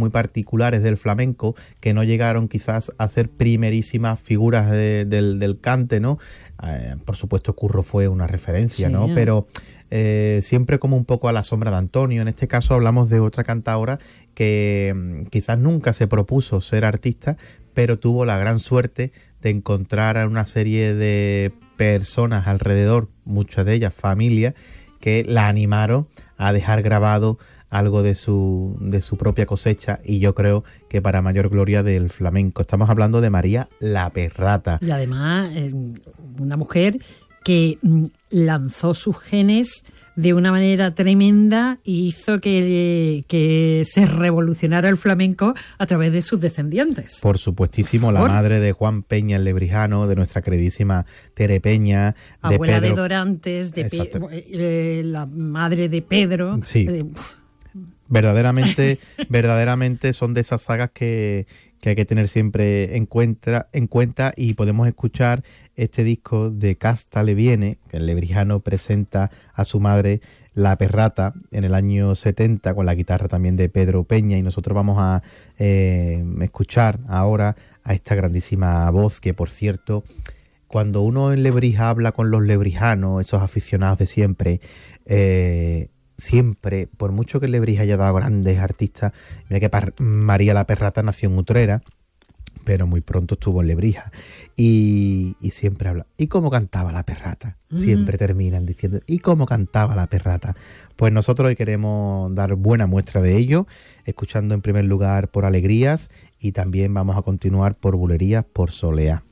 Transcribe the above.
muy particulares del flamenco, que no llegaron quizás a ser primerísimas figuras del cante, ¿no? Por supuesto, Curro fue una referencia, sí, ¿no? Pero siempre como un poco a la sombra de Antonio. En este caso hablamos de otra cantaora que quizás nunca se propuso ser artista, pero tuvo la gran suerte de encontrar a una serie de personas alrededor, muchas de ellas familias, que la animaron a dejar grabado algo de su propia cosecha, y yo creo que para mayor gloria del flamenco. Estamos hablando de María la Perrata. Y además, una mujer que lanzó sus genes de una manera tremenda y hizo que se revolucionara el flamenco a través de sus descendientes. Por supuestísimo, la madre de Juan Peña el Lebrijano, de nuestra queridísima Tere Peña, de abuela Pedro, de Dorantes, la madre de Pedro. Sí. Verdaderamente son de esas sagas que hay que tener siempre en cuenta, y podemos escuchar este disco de Casta le viene, que el Lebrijano presenta a su madre la Perrata en el año 70 con la guitarra también de Pedro Peña, y nosotros vamos a escuchar ahora a esta grandísima voz que, por cierto, cuando uno en Lebrija habla con los lebrijanos, esos aficionados de siempre, siempre, por mucho que Lebrija haya dado grandes artistas, mira que María la Perrata nació en Utrera, pero muy pronto estuvo en Lebrija, y siempre habla, ¿y cómo cantaba la Perrata? Siempre terminan diciendo, ¿y cómo cantaba la Perrata? Pues nosotros hoy queremos dar buena muestra de ello, escuchando en primer lugar por Alegrías, y también vamos a continuar por Bulerías por Soleá.